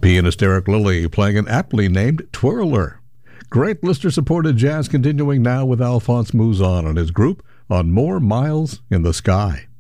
Pianist Eric Lilly playing an aptly named twirler. Great listener-supported jazz continuing now with Alphonse Mouzon and his group on More Miles in the Sky.